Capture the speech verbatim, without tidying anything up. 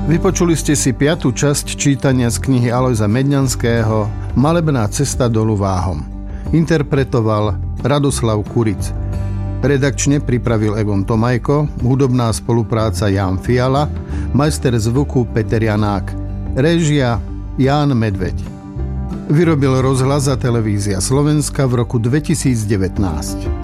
Vypočuli ste si piatú časť čítania z knihy Alojza Medňanského Malebná cesta dolu Váhom. Interpretoval Radoslav Kuric. Redakčne pripravil Egon Tomajko, hudobná spolupráca Ján Fiala, majster zvuku Peter Janák, réžia Ján Medveď. Vyrobil Rozhlas a Televízia Slovenska v roku dvetisícdevätnásť.